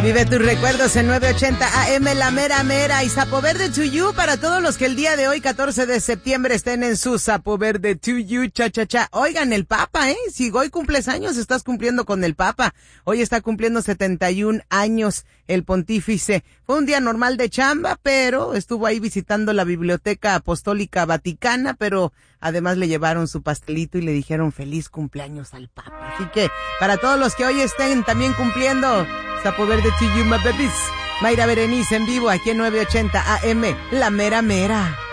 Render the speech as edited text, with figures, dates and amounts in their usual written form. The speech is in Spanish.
Vive tus recuerdos en 980 AM, la mera mera. Y Sapo Verde to you para todos los que el día de hoy, 14 de septiembre, estén en su Sapo Verde to you, cha, cha, cha. Oigan, el Papa, si hoy cumples años, estás cumpliendo con el Papa. Hoy está cumpliendo 71 años el pontífice. Fue un día normal de chamba, pero estuvo ahí visitando la Biblioteca Apostólica Vaticana, pero además le llevaron su pastelito y le dijeron feliz cumpleaños al Papa. Así que, para todos los que hoy estén también cumpliendo, Sapo Verde to you, my babies. Mayra Berenice en vivo aquí en 980 AM, la mera mera.